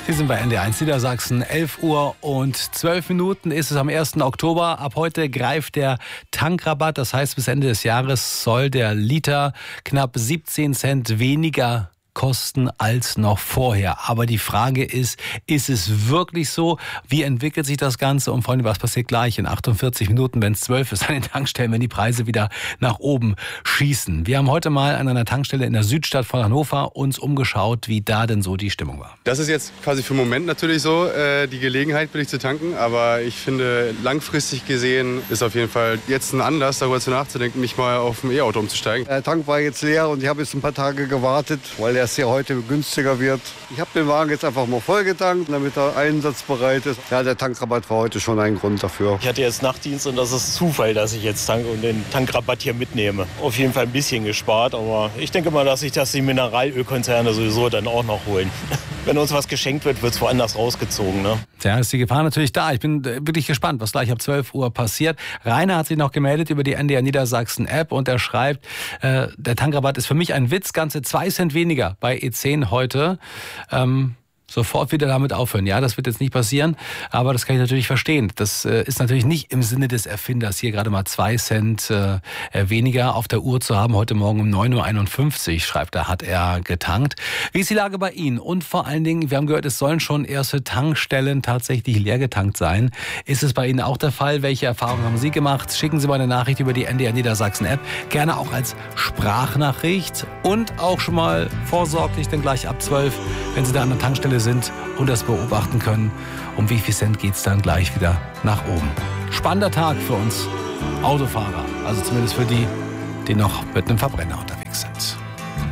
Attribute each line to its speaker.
Speaker 1: Sie sind bei NDR1 Niedersachsen. 11 Uhr und 12 Minuten ist es am 1. Oktober. Ab heute greift der Tankrabatt. Das heißt, bis Ende des Jahres soll der Liter knapp 17 Cent weniger kosten als noch vorher. Aber die Frage ist es wirklich so? Wie entwickelt sich das Ganze? Und Freunde, was passiert gleich in 48 Minuten, wenn es 12 ist, an den Tankstellen, wenn die Preise wieder nach oben schießen? Wir haben heute mal an einer Tankstelle in der Südstadt von Hannover uns umgeschaut, wie da denn so die Stimmung war.
Speaker 2: Das ist jetzt quasi für den Moment natürlich so, die Gelegenheit billig zu tanken. Aber ich finde, langfristig gesehen ist auf jeden Fall jetzt ein Anlass, darüber nachzudenken, nicht mal auf ein E-Auto umzusteigen.
Speaker 3: Der Tank war jetzt leer und ich habe jetzt ein paar Tage gewartet, weil er ja heute günstiger wird. Ich habe den Wagen jetzt einfach mal vollgetankt, damit er einsatzbereit ist. Ja, der Tankrabatt war heute schon ein Grund dafür.
Speaker 4: Ich hatte jetzt Nachtdienst und das ist Zufall, dass ich jetzt tanke und den Tankrabatt hier mitnehme. Auf jeden Fall ein bisschen gespart, aber ich denke mal, dass sich das die Mineralölkonzerne sowieso dann auch noch holen. Wenn uns was geschenkt wird, wird es woanders rausgezogen. Ne?
Speaker 1: Ja, ist die Gefahr natürlich da. Ich bin wirklich gespannt, was gleich ab 12 Uhr passiert. Rainer hat sich noch gemeldet über die NDR Niedersachsen App und er schreibt, der Tankrabatt ist für mich ein Witz, ganze 2 Cent weniger bei E10 heute. Sofort wieder damit aufhören. Ja, das wird jetzt nicht passieren, aber das kann ich natürlich verstehen. Das ist natürlich nicht im Sinne des Erfinders, hier gerade mal 2 Cent weniger auf der Uhr zu haben. Heute Morgen um 9.51 Uhr, schreibt er, hat er getankt. Wie ist die Lage bei Ihnen? Und vor allen Dingen, wir haben gehört, es sollen schon erste Tankstellen tatsächlich leer getankt sein. Ist es bei Ihnen auch der Fall? Welche Erfahrungen haben Sie gemacht? Schicken Sie mal eine Nachricht über die NDR Niedersachsen App. Gerne auch als Sprachnachricht und auch schon mal vorsorglich, dann gleich ab 12, wenn Sie da an der Tankstelle sind und das beobachten können, um wie viel Cent geht es dann gleich wieder nach oben. Spannender Tag für uns Autofahrer, also zumindest für die, die noch mit einem Verbrenner unterwegs sind.